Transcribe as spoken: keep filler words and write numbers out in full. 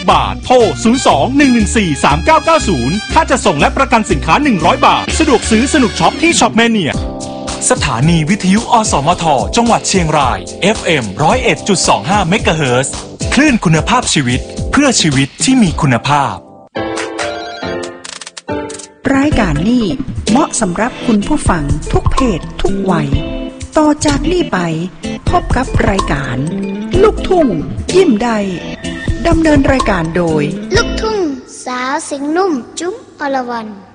บาทโทรศูนย์ สอง หนึ่ง หนึ่ง สี่ สาม เก้า เก้า ศูนย์ถ้าจะส่งและประกันสินค้าหนึ่งร้อยบาทสะดวกซื้อสนุกช็อปที่ช็อปแมเนียสถานีวิทยุอสมทจังหวัดเชียงราย เอฟ เอ็ม หนึ่งศูนย์เอ็ดจุดสองห้า เมกะเฮิรตซ์ คลื่นคุณภาพชีวิตเพื่อชีวิตที่มีคุณภาพรายการนี้เหมาะสำหรับคุณผู้ฟังทุกเพศทุกวัยต่อจากนี้ไปพบกับรายการลูกทุ่งยิ้มได้ดำเนินรายการโดยลูกทุ่งสาวเสียงนุ่มจุ๊บอรวรรณ